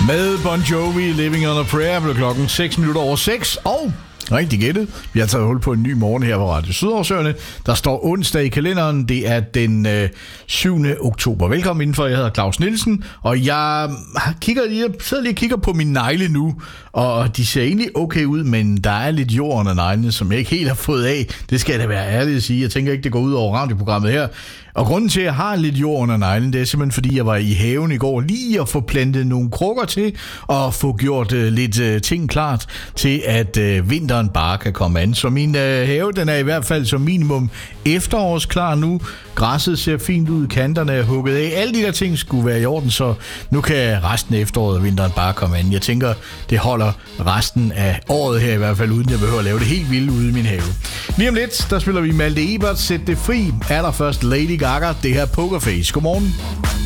Med Bon Jovi, Living on a Prayer, blev klokken 6:06, og rigtig gættet. Vi har taget hul på en ny morgen her på Radio Sydoversøerne. Der står onsdag i kalenderen. Det er den 7. oktober. Velkommen indenfor. Jeg hedder Claus Nielsen, og jeg sidder lige og kigger på mine negle nu, og de ser egentlig okay ud, men der er lidt jord under neglene, som jeg ikke helt har fået af. Det skal jeg da være ærlig at sige. Jeg tænker ikke, det går ud over radioprogrammet her. Og grunden til, at jeg har lidt jord under neglen, det er simpelthen, fordi jeg var i haven i går lige at få plantet nogle krukker til, og få gjort lidt ting klart til, at vinteren bare kan komme an. Så min have, den er i hvert fald som minimum efterårsklar nu. Græsset ser fint ud, kanterne er hugget af. Alle de der ting skulle være i orden, så nu kan resten af efteråret og vinteren bare komme an. Jeg tænker, det holder resten af året her i hvert fald, uden jeg behøver at lave det helt vildt ude i min have. Lige om lidt, der spiller vi Malte Ebert, Sæt det fri. Allerførst Lady Gaga, det her Pokerface. Godmorgen.